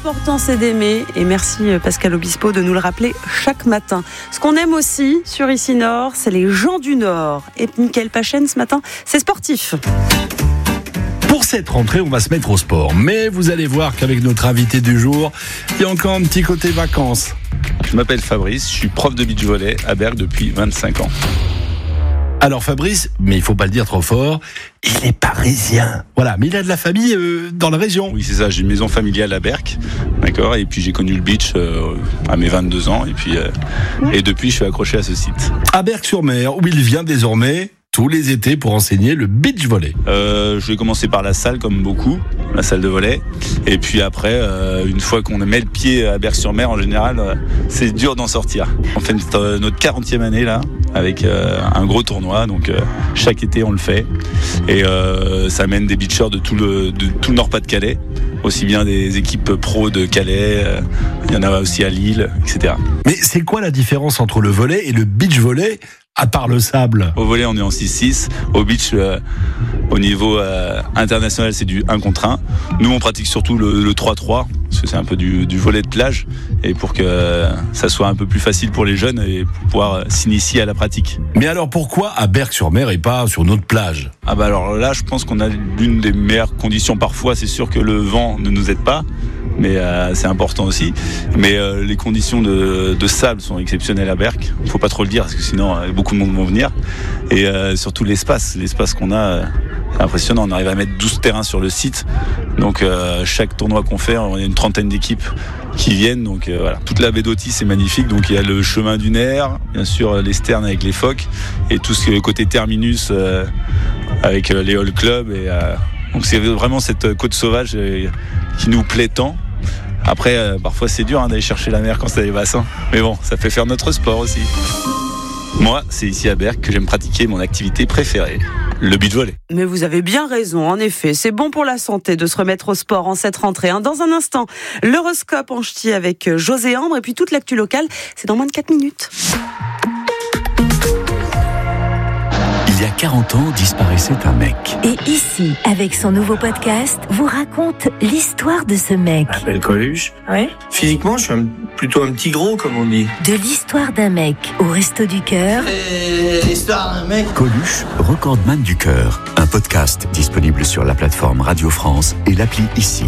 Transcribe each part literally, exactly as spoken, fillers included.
L'important, c'est d'aimer. Et merci Pascal Obispo de nous le rappeler chaque matin. Ce qu'on aime aussi sur Ici Nord, c'est les gens du Nord. Et Mickaël Pachen, ce matin, c'est sportif. Pour cette rentrée, on va se mettre au sport. Mais vous allez voir qu'avec notre invité du jour, il y a encore un petit côté vacances. Je m'appelle Fabrice, je suis prof de beach volley à Berck depuis vingt-cinq ans. Alors Fabrice, mais il faut pas le dire trop fort, il est parisien. Voilà, mais il a de la famille euh, dans la région. Oui, c'est ça, j'ai une maison familiale à Berck, d'accord, et puis j'ai connu le beach euh, à mes vingt-deux ans, et puis euh, et depuis je suis accroché à ce site. À Berck-sur-Mer, où il vient désormais tous les étés pour enseigner le beach volley. Euh, je vais commencer par la salle, comme beaucoup, la salle de volley. Et puis après, euh, une fois qu'on met le pied à Berck-sur-Mer, en général, euh, c'est dur d'en sortir. On fait notre, notre quarantième année là, avec euh, un gros tournoi. Donc euh, chaque été, on le fait. Et euh, ça amène des beachers de tout le, de tout le Nord-Pas-de-Calais, aussi bien des équipes pro de Calais. Euh, il y en a aussi à Lille, et cetera. Mais c'est quoi la différence entre le volley et le beach volley ? À part le sable. Au volley, on est en six six. Au beach, euh, au niveau euh, international, c'est du un contre un. Nous, on pratique surtout le, le trois trois, parce que c'est un peu du, du volley de plage, et pour que euh, ça soit un peu plus facile pour les jeunes et pour pouvoir euh, s'initier à la pratique. Mais alors pourquoi à Berck-sur-Mer et pas sur notre plage ? Ah bah alors là, je pense qu'on a l'une des meilleures conditions parfois. C'est sûr que le vent ne nous aide pas, mais euh, c'est important aussi. Mais euh, les conditions de, de sable sont exceptionnelles à Berck. Il faut pas trop le dire parce que sinon euh, beaucoup de monde vont venir. Et euh, surtout l'espace, l'espace qu'on a, euh, c'est impressionnant. On arrive à mettre douze terrains sur le site. Donc euh, chaque tournoi qu'on fait, on a une trentaine d'équipes qui viennent. Donc euh, voilà, toute la baie d'Authis c'est magnifique. Donc il y a le chemin du Nerf, bien sûr les sternes avec les phoques et tout ce qui est côté terminus euh, avec euh, les Hall Club. Et euh, donc c'est vraiment cette côte sauvage euh, qui nous plaît tant. Après, euh, parfois c'est dur hein, d'aller chercher la mer quand c'est les bassins. Mais bon, ça fait faire notre sport aussi. Moi, c'est ici à Berck que j'aime pratiquer mon activité préférée, le beach volley. Mais vous avez bien raison, en effet. C'est bon pour la santé de se remettre au sport en cette rentrée. Hein. Dans un instant, l'horoscope en ch'ti avec José Ambre. Et puis toute l'actu locale, c'est dans moins de quatre minutes. Il y a quarante ans, disparaissait un mec. Et ici, avec son nouveau podcast, vous raconte l'histoire de ce mec. Je m'appelle Coluche. Ouais. Physiquement, je suis un, plutôt un petit gros, comme on dit. De l'histoire d'un mec au Resto du Cœur. Et l'histoire d'un mec. Coluche, recordman du cœur. Un podcast disponible sur la plateforme Radio France et l'appli Ici.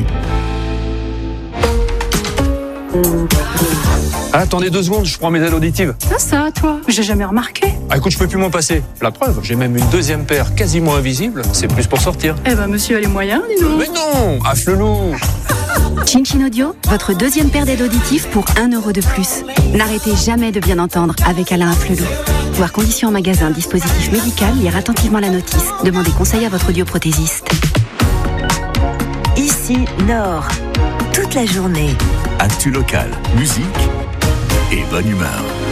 Ah, attendez deux secondes, je prends mes aides auditives. Ça, ça, toi, j'ai jamais remarqué. Ah, écoute, je peux plus m'en passer. La preuve, j'ai même une deuxième paire quasiment invisible. C'est plus pour sortir. Eh ben, monsieur a les moyens, dis donc. Mais non, affle-loup. Chin Chin Audio, votre deuxième paire d'aides auditives pour un euro de plus. N'arrêtez jamais de bien entendre avec Alain Afflelou. Voir conditions en magasin, dispositif médical, lire attentivement la notice. Demandez conseil à votre audioprothésiste. Ici, Nord. Toute la journée. Actu locale, musique et bonne humeur.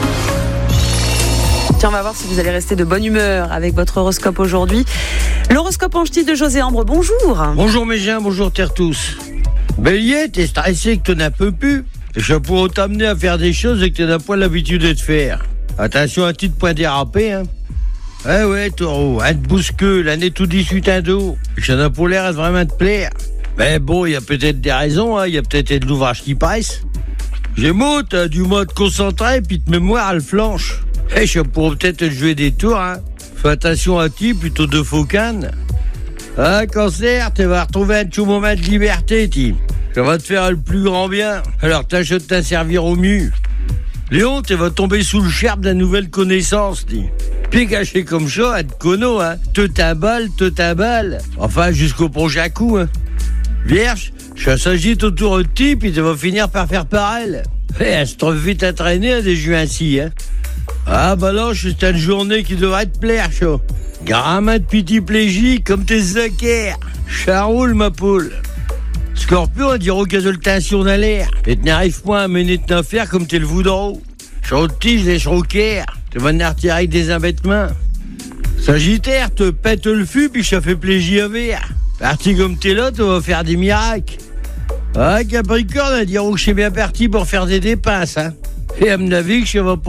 Tiens, on va voir si vous allez rester de bonne humeur avec votre horoscope aujourd'hui. L'horoscope en ch'ti de José Ambre, bonjour. Bonjour mes gens, bonjour terre tous. Bélier, t'es stressé que t'en as peu pu. Je pourrais t'amener à faire des choses que t'as pas l'habitude de te faire. Attention à titre point dérapé, hein. Ouais, ouais, taureau, un te bouscule, un est tout dix-huit un dos. J'en ai pour l'air à vraiment te plaire. Mais bon, il y a peut-être des raisons, hein. Il y a peut-être de l'ouvrage qui passe. Gémeaux, t'as du mode concentré, puis de mémoire, elle flanche. Eh, je pourrais peut-être te jouer des tours, hein. Fais attention à ti, plutôt de faux cannes. Ah, cancer, tu vas retrouver un petit moment de liberté, ti. Ça va te faire le plus grand bien. Alors tâche de t'en servir au mieux. Léon, tu vas tomber sous le charme de la nouvelle connaissance, ti. Puis caché comme ça, à te cono, hein. Te t'emballe, te t'emballe. Enfin, jusqu'au prochain coup, hein. Vierge, ça s'agite autour de ti, puis tu vas finir par faire pareil. Eh, elle se trouve vite à traîner à des jeux ainsi, hein. Ah, bah là, c'est une journée qui devrait te plaire, chaud. Gamin de petit plégie comme tes zaquers. Charoule, ma poule. Scorpion, a dire tension dans l'air. Et tu n'arrives pas à mener ton affaire comme t'es le voudreau. Chaud de tige, les chroquers. Tu vas n'arrêter avec des embêtements. Sagittaire, te pète le fût, puis ça fait plaisir à verre. Parti comme t'es là, tu vas faire des miracles. Ah, Capricorne, à dire que je suis bien parti pour faire des dépenses, hein. Et à mon avis, que je vais pas